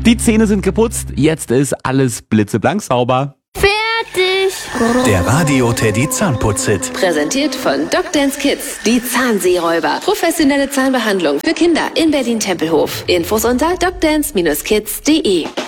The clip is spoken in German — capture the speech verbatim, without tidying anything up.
Die Zähne sind geputzt, jetzt ist alles blitzeblank sauber. Fertig! Der Radio Teddy Zahnputz-Hit. Präsentiert von Doctance Kids, die Zahnseeräuber. Professionelle Zahnbehandlung für Kinder in Berlin-Tempelhof. Infos unter doctance Bindestrich kids punkt de.